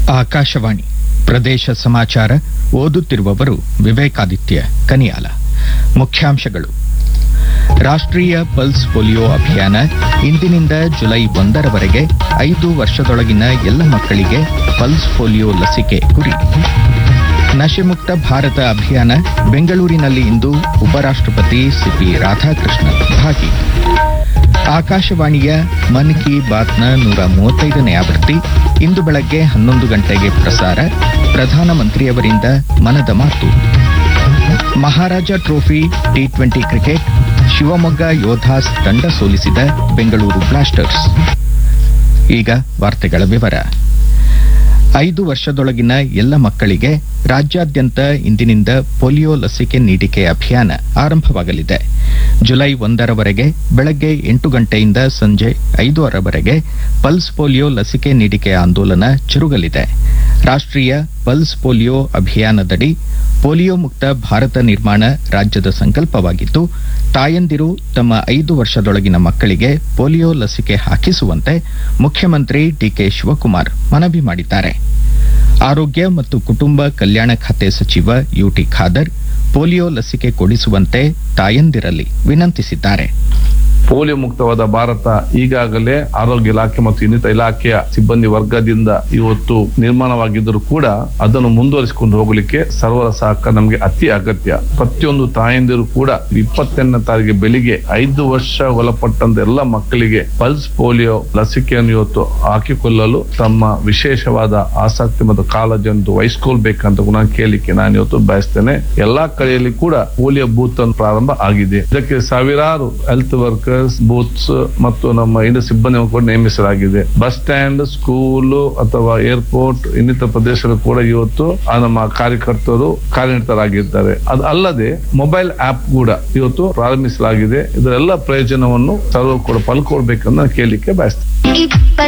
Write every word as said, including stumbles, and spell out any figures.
ಆಕಾಶವಾಣಿ ಪ್ರದೇಶ ಸಮಾಚಾರ ಓದುತ್ತಿರುವವರು ವಿವೇಕಾದಿತ್ಯ ಕನಿಯಾಲ. ಮುಖ್ಯಾಂಶಗಳು. ರಾಷ್ಟ್ರೀಯ ಪಲ್ಸ್ ಪೋಲಿಯೋ ಅಭಿಯಾನ ಇಂದಿನಿಂದ ಜುಲೈ ಒಂದರವರೆಗೆ ಐದು ವರ್ಷದೊಳಗಿನ ಎಲ್ಲ ಮಕ್ಕಳಿಗೆ ಪಲ್ಸ್ ಪೋಲಿಯೋ ಲಸಿಕೆ ಗುರಿ. ನಶೆಮುಕ್ತ ಭಾರತ ಅಭಿಯಾನ ಬೆಂಗಳೂರಿನಲ್ಲಿ ಇಂದು ಉಪರಾಷ್ಟ್ರಪತಿ ಸಿಪಿ ರಾಧಾಕೃಷ್ಣನ್ ಭಾಗಿ. ಆಕಾಶವಾಣಿಯ ಮನ್ ಕಿ ಬಾತ್ನ ನೂರ ಮೂವತ್ತೈದನೇ ಆವೃತ್ತಿ ಇಂದು ಬೆಳಗ್ಗೆ ಹನ್ನೊಂದು ಗಂಟೆಗೆ ಪ್ರಸಾರ. ಪ್ರಧಾನಮಂತ್ರಿಯವರಿಂದ ಮನದ ಮಾತು. ಮಹಾರಾಜ trophy T twenty cricket Shivamogga Yodhas ತಂಡ ಸೋಲಿಸಿದ ಬೆಂಗಳೂರು ಬ್ಲಾಸ್ಟರ್ಸ್. ಈಗ ವಾರ್ತೆಗಳ ವಿವರ. ಐದು ವರ್ಷದೊಳಗಿನ ಎಲ್ಲ ಮಕ್ಕಳಿಗೆ ರಾಜ್ಯಾದ್ಯಂತ ಇಂದಿನಿಂದ ಪೋಲಿಯೋ ಲಸಿಕೆ ನೀಡಿಕೆ ಅಭಿಯಾನ ಆರಂಭವಾಗಲಿದೆ. ಜುಲೈ ಒಂದರವರೆಗೆ ಬೆಳಗ್ಗೆ ಎಂಟು ಗಂಟೆಯಿಂದ ಸಂಜೆ ಐದರವರೆಗೆ ಪಲ್ಸ್ ಪೋಲಿಯೋ ಲಸಿಕೆ ನೀಡಿಕೆ ಆಂದೋಲನ ಜರುಗಲಿದೆ. ರಾಷ್ಟ್ರೀಯ ಪಲ್ಸ್ ಪೋಲಿಯೋ ಅಭಿಯಾನದಡಿ ಪೋಲಿಯೋ ಮುಕ್ತ ಭಾರತ ನಿರ್ಮಾಣ ರಾಜ್ಯದ ಸಂಕಲ್ಪವಾಗಿದ್ದು, ತಾಯಂದಿರು ತಮ್ಮ ಐದು ವರ್ಷದೊಳಗಿನ ಮಕ್ಕಳಿಗೆ ಪೋಲಿಯೋ ಲಸಿಕೆ ಹಾಕಿಸುವಂತೆ ಮುಖ್ಯಮಂತ್ರಿ ಡಿಕೆ ಶಿವಕುಮಾರ್ ಮನವಿ ಮಾಡಿದ್ದಾರೆ. ಆರೋಗ್ಯ ಮತ್ತು ಕುಟುಂಬ ಕಲ್ಯಾಣ ಖಾತೆ ಸಚಿವ ಯುಟಿ ಖಾದರ್ ಪೋಲಿಯೋ ಲಸಿಕೆ ಕೊಡಿಸುವಂತೆ ತಾಯಂದಿರಲ್ಲಿ ವಿನಂತಿಸಿದ್ದಾರೆ. ಪೋಲಿಯೋ ಮುಕ್ತವಾದ ಭಾರತ ಈಗಾಗಲೇ ಆರೋಗ್ಯ ಇಲಾಖೆ ಮತ್ತು ಇನ್ನಿತರ ಇಲಾಖೆಯ ಸಿಬ್ಬಂದಿ ವರ್ಗದಿಂದ ಇವತ್ತು ನಿರ್ಮಾಣವಾಗಿದ್ದರೂ ಕೂಡ ಅದನ್ನು ಮುಂದುವರಿಸಿಕೊಂಡು ಹೋಗಲಿಕ್ಕೆ ಸರ್ವರ ಸಹಕಾರ ನಮಗೆ ಅತಿ ಅಗತ್ಯ. ಪ್ರತಿಯೊಂದು ತಾಯಂದಿರು ಕೂಡ ಇಪ್ಪತ್ತೆಂಟನೇ ತಾರೀಕಿಗೆ ಬೆಳಿಗ್ಗೆ ಐದು ವರ್ಷ ಒಳಪಟ್ಟಂತ ಎಲ್ಲ ಮಕ್ಕಳಿಗೆ ಪಲ್ಸ್ ಪೋಲಿಯೋ ಲಸಿಕೆಯನ್ನು ಇವತ್ತು ಹಾಕಿಕೊಳ್ಳಲು ತಮ್ಮ ವಿಶೇಷವಾದ ಆಸಕ್ತಿ ಮತ್ತು ಕಾಳಜಿಯನ್ನು ವಹಿಸಿಕೊಳ್ಬೇಕಂತ ನಾನು ಕೇಳಲಿಕ್ಕೆ ನಾನು ಇವತ್ತು ಬಯಸ್ತೇನೆ. ಎಲ್ಲಾ ಕಡೆಯಲ್ಲಿ ಕೂಡ ಪೋಲಿಯೋ ಬೂತ್ ಅನ್ನು ಪ್ರಾರಂಭ ಆಗಿದೆ. ಇದಕ್ಕೆ ಸಾವಿರಾರು ಹೆಲ್ತ್ ವರ್ಕರ್ಸ್ ಬೂತ್ಸ್ ಮತ್ತು ನಮ್ಮ ಇನ್ನು ಸಿಬ್ಬಂದಿ ಕೂಡ ನೇಮಿಸಲಾಗಿದೆ. ಬಸ್ ಸ್ಟ್ಯಾಂಡ್, ಸ್ಕೂಲ್ ಅಥವಾ ಏರ್ಪೋರ್ಟ್ ಇನ್ನಿತರ ಪ್ರದೇಶಗಳು ಕೂಡ ಇವತ್ತು ಆ ನಮ್ಮ ಕಾರ್ಯಕರ್ತರು ಕಾರ್ಯನಿರತರಾಗಿದ್ದಾರೆ. ಅದು ಅಲ್ಲದೆ ಮೊಬೈಲ್ ಆಪ್ ಕೂಡ ಇವತ್ತು ಪ್ರಾರಂಭಿಸಲಾಗಿದೆ. ಇದರೆಲ್ಲ ಪ್ರಯೋಜನವನ್ನು ಸರ್ವ ಕೂಡ ಪಲ್ಕೊಳ್ಬೇಕಂತ ಕೇಳಲಿಕ್ಕೆ ಬಯಸ್ತೇನೆ.